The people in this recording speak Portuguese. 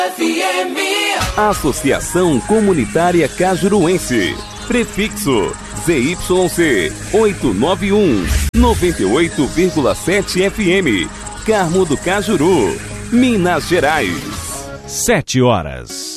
FM. Associação Comunitária Cajuruense. Prefixo ZYC 891 98,7 FM. Carmo do Cajuru, Minas Gerais. 7 horas.